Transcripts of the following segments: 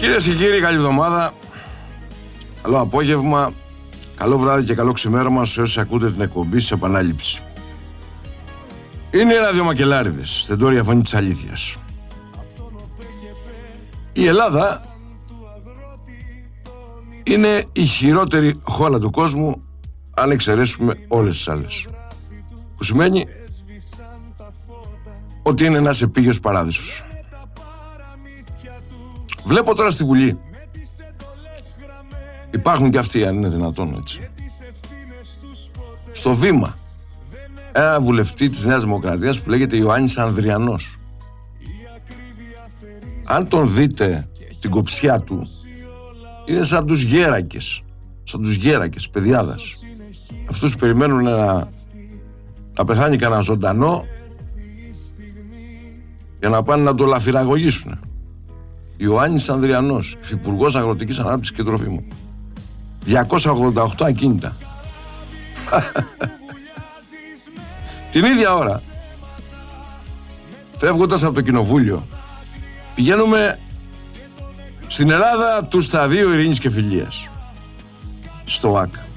Κυρίες και κύριοι, καλή εβδομάδα. Καλό απόγευμα, καλό βράδυ και καλό ξημέρωμα σε όσοι ακούτε την εκπομπή σε επανάληψη. Είναι οι ραδιομακελάριδες, στεντόρια φωνή της αλήθειας. Η Ελλάδα είναι η χειρότερη χώρα του κόσμου αν εξαιρέσουμε όλες τις άλλες. Που σημαίνει ότι είναι ένας επίγειος παράδεισος. Βλέπω τώρα στη Βουλή. Υπάρχουν και αυτοί, αν είναι δυνατόν, έτσι. Στο βήμα ένα βουλευτή της Νέας Δημοκρατίας που λέγεται Ιωάννης Ανδριανός. Αν τον δείτε την κοψιά του, είναι σαν τους γέρακες. Σαν τους γέρακες, παιδιάδας. Αυτούς που περιμένουν να πεθάνει κανένα ζωντανό για να πάνε να το λαφυραγωγήσουν. Ιωάννης Ανδριανός, υφυπουργός Αγροτικής Ανάπτυξης και Τροφίμων. 288 ακίνητα. Την ίδια ώρα, φεύγοντας από το κοινοβούλιο, πηγαίνουμε στην Ελλάδα του Σταδίου Ειρήνης και Φιλίας, στο ΆΚΑ.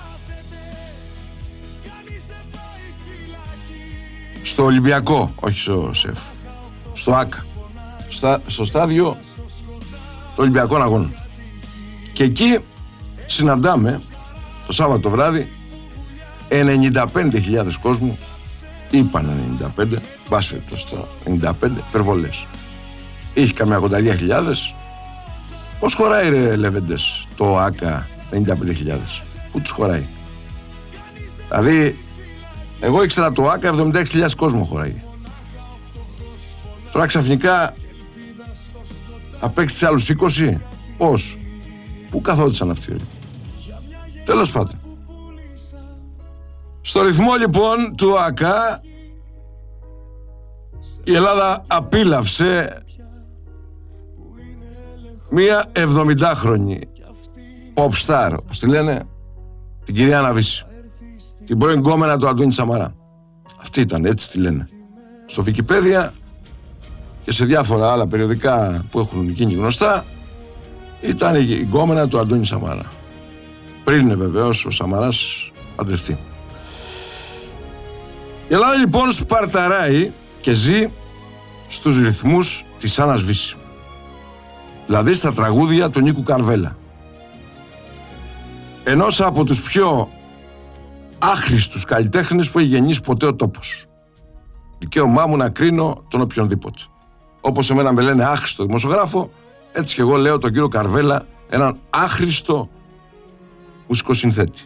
Στο Ολυμπιακό, όχι στο ΣΕΦ, στο ΆΚΑ, στο στάδιο των Ολυμπιακών Αγώνων. Και εκεί συναντάμε το Σάββατο βράδυ 95.000 κόσμου, είπαν 95, βάσει το στο 95, υπερβολές. Είχε καμιά 80.000. Πώς χωράει ρε λεβέντες το ΆΚΑ 95.000, πού τους χωράει? Δηλαδή εγώ ήξερα το ΆΚΑ 76.000 κόσμο χωράει. Τώρα ξαφνικά απέκτησε άλλους 20. Πώς? Πού καθόντουσαν αυτοί? Τέλος πάντων, στο ρυθμό λοιπόν του ΆΚΑ η Ελλάδα απίλαυσε μία 70χρονη pop star, όπως τη λένε, την κυρία Ναβίση, την πρώην γκόμενα του Αντώνη Σαμαρά. Αυτή ήταν, έτσι τη λένε στο Wikipedia και σε διάφορα άλλα περιοδικά που έχουν γίνει γνωστά. Ήταν η γκόμενα του Αντώνη Σαμαρά, πριν βεβαίως ο Σαμαράς παντρευτεί. Η Ελλάδα λοιπόν σπαρταράει και ζει στους ρυθμούς της Άννας Βύση, δηλαδή στα τραγούδια του Νίκου Καρβέλα, ενός από τους πιο άχρηστους καλλιτέχνες που έχει γεννήσει ποτέ ο τόπος. Δικαίωμά μου να κρίνω τον οποιονδήποτε. Όπως εμένα με λένε άχρηστο δημοσιογράφο, έτσι και εγώ λέω τον κύριο Καρβέλα έναν άχρηστο μουσικοσυνθέτη.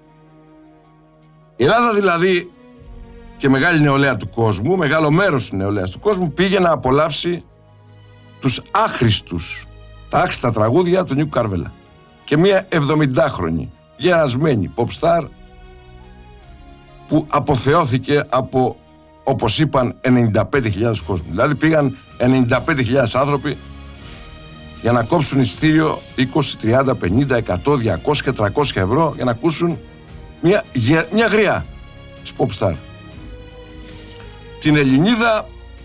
Η Ελλάδα δηλαδή, και μεγάλη νεολαία του κόσμου, μεγάλο μέρος της νεολαίας του κόσμου, πήγε να απολαύσει τους άχρηστους, τα άχρηστα τραγούδια του Νίκου Καρβέλα. Και μία 70χρονη γερασμένη pop star που αποθεώθηκε από, όπως είπαν, 95.000 κόσμου. Δηλαδή πήγαν 95.000 άνθρωποι για να κόψουν εισιτήριο 20, 30, 50, 100, 200 και 300 ευρώ για να ακούσουν μια γριά της pop star. Την Ελληνίδα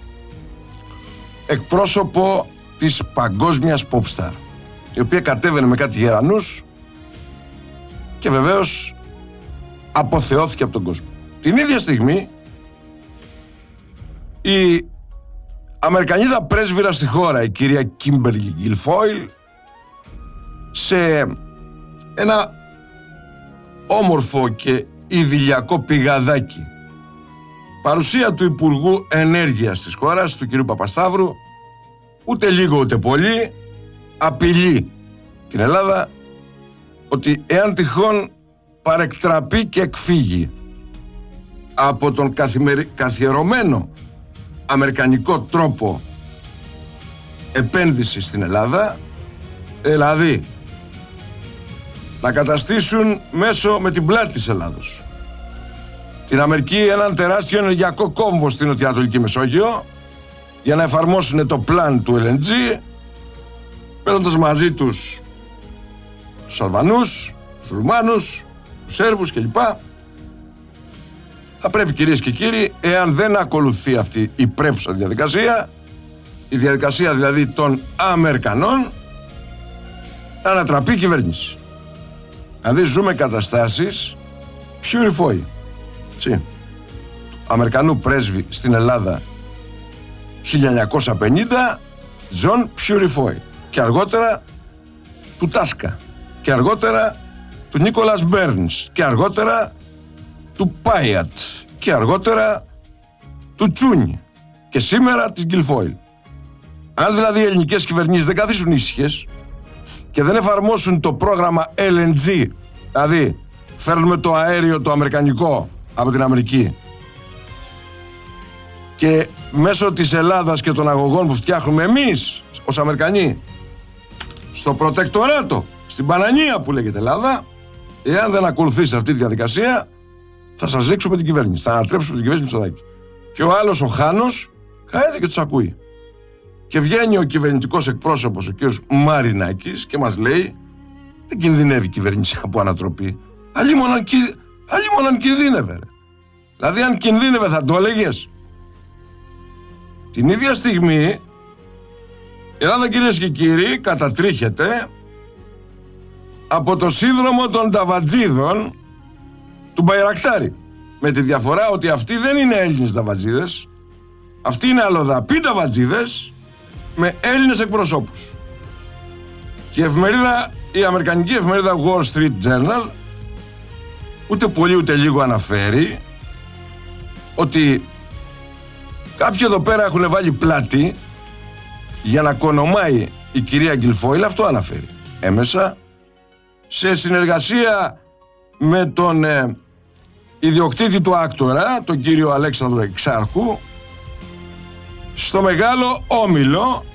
εκπρόσωπο της παγκόσμιας pop star, η οποία κατέβαινε με κάτι γερανούς και βεβαίως αποθεώθηκε από τον κόσμο. Την ίδια στιγμή η Αμερικανίδα πρέσβυρα στη χώρα, η κυρία Κίμπερλι Γκιλφόιλ, σε ένα όμορφο και ιδηλιακό πηγαδάκι, παρουσία του Υπουργού Ενέργειας της χώρας, του κυρίου Παπασταύρου, ούτε λίγο ούτε πολύ, απειλεί την Ελλάδα ότι εάν τυχόν παρεκτραπεί και εκφύγει από τον καθιερωμένο αμερικανικό τρόπο επένδυσης στην Ελλάδα, δηλαδή να καταστήσουν μέσω με την πλάτη της Ελλάδος την Αμερική έναν τεράστιο ενεργειακό κόμβο στην Νοτιοανατολική Μεσόγειο, για να εφαρμόσουν το πλάν του LNG, παίρνοντας μαζί τους Αλβανούς, τους Ρουμάνους, τους Σέρβους κλπ. Θα πρέπει, κυρίες και κύριοι, εάν δεν ακολουθεί αυτή η πρέπουσα διαδικασία, η διαδικασία δηλαδή των Αμερικανών, να ανατραπεί η κυβέρνηση. Δηλαδή ζούμε καταστάσεις Πιουριφόη. Του Αμερικανού πρέσβη στην Ελλάδα 1950, Τζον Πιουριφόη. Και αργότερα του Τάσκα. Και αργότερα του Νίκολας Μπέρνς. Και αργότερα του Πάιατ. Και αργότερα του Τσούνι. Και σήμερα της Γκιλφόιλ. Αν δηλαδή οι ελληνικές κυβερνήσεις δεν καθίσουν ήσυχες και δεν εφαρμόσουν το πρόγραμμα LNG, δηλαδή φέρνουμε το αέριο το αμερικανικό από την Αμερική και μέσω της Ελλάδας και των αγωγών που φτιάχνουμε εμείς ως Αμερικανοί στο προτεκτοράτο, στην Πανανία που λέγεται Ελλάδα, εάν δεν ακολουθήσει αυτή τη διαδικασία θα σας ρίξουμε την κυβέρνηση, θα ανατρέψουμε την κυβέρνηση Μητσοτάκη. Και ο άλλος ο Χάνος καείται και τους ακούει. Και βγαίνει ο κυβερνητικός εκπρόσωπος, ο κ. Μαρινάκης, και μας λέει δεν κινδυνεύει η κυβέρνηση από ανατροπή. Αλλήμον αν κινδύνευε. Ρε. Δηλαδή αν κινδύνευε θα το έλεγες. Την ίδια στιγμή η Ελλάδα, κυρίες και κύριοι, κατατρίχεται από το σύνδρομο των ταβατζίδων του Μπαϊρακτάρη. Με τη διαφορά ότι αυτοί δεν είναι Έλληνες ταβατζίδες, αυτοί είναι αλλοδαποί ταβατζίδες με Έλληνες εκπροσώπους. Και η αμερικανική εφημερίδα Wall Street Journal ούτε πολύ ούτε λίγο αναφέρει ότι κάποιοι εδώ πέρα έχουν βάλει πλάτη για να κονομάει η κυρία Γκιλφόιλ. Αυτό αναφέρει έμεσα, σε συνεργασία με τον ιδιοκτήτη του Άκτορα, τον κύριο Αλέξανδρο Εξάρχου, στο μεγάλο όμιλο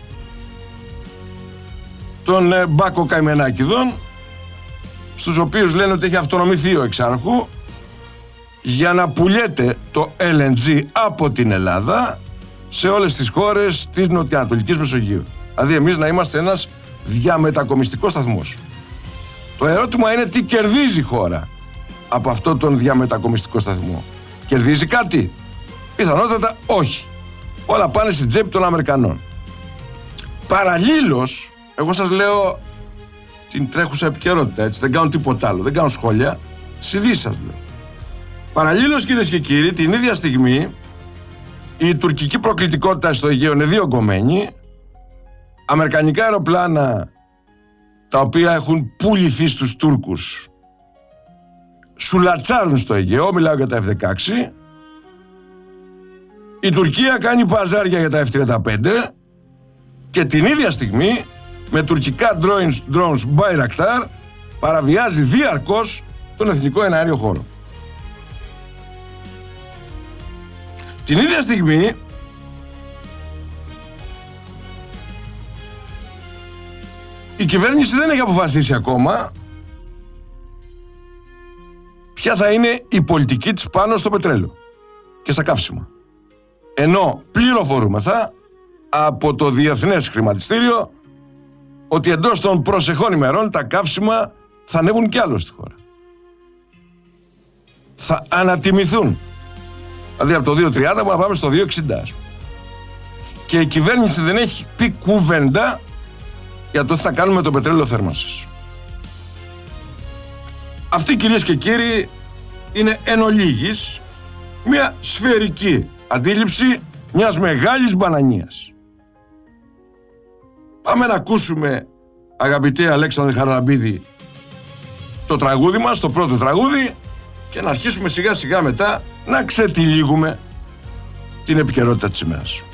των Μπάκο Καημενάκηδων, στους οποίους λένε ότι έχει αυτονομηθεί ο Εξάρχου για να πουλιέται το LNG από την Ελλάδα σε όλες τις χώρες της Νοτιοανατολικής Μεσογείου. Δηλαδή εμείς να είμαστε ένας διαμετακομιστικός σταθμός. Το ερώτημα είναι τι κερδίζει η χώρα από αυτόν τον διαμετακομιστικό σταθμό. Κερδίζει κάτι? Πιθανότατα όχι. Όλα πάνε στην τσέπη των Αμερικανών. Παραλλήλως, εγώ σας λέω την τρέχουσα επικαιρότητα, έτσι, δεν κάνω τίποτα άλλο, δεν κάνω σχόλια, τις ειδήσεις σας λέω. Παραλλήλως, κυρίες και κύριοι, την ίδια στιγμή η τουρκική προκλητικότητα στο Αιγαίο είναι διωγγωμένη, αμερικανικά αεροπλάνα τα οποία έχουν πουληθεί στους Τούρκους σουλατσάρουν στο Αιγαίο, μιλάω για τα F-16, η Τουρκία κάνει παζάρια για τα F-35 και την ίδια στιγμή με τουρκικά drones Bayraktar παραβιάζει διαρκώς τον εθνικό εναέριο χώρο. Την ίδια στιγμή η κυβέρνηση δεν έχει αποφασίσει ακόμα ποια θα είναι η πολιτική της πάνω στο πετρέλαιο και στα καύσιμα. Ενώ πληροφορούμεθα από το Διεθνές Χρηματιστήριο ότι εντός των προσεχών ημερών τα καύσιμα θα ανέβουν κι άλλο στη χώρα. Θα ανατιμηθούν. Δηλαδή από το 2,30 να πάμε στο 2,60. Και η κυβέρνηση δεν έχει πει κουβέντα για το τι θα κάνουμε με το πετρέλαιο θέρμανσης. Αυτή, κυρίες και κύριοι, είναι εν ολίγης μια σφαιρική αντίληψη μιας μεγάλης μπανανίας. Πάμε να ακούσουμε, αγαπητέ Αλέξανδρε Χαραλαμπίδη, το τραγούδι μας, το πρώτο τραγούδι, και να αρχίσουμε σιγά σιγά μετά να ξετυλίγουμε την επικαιρότητα της ημέρας.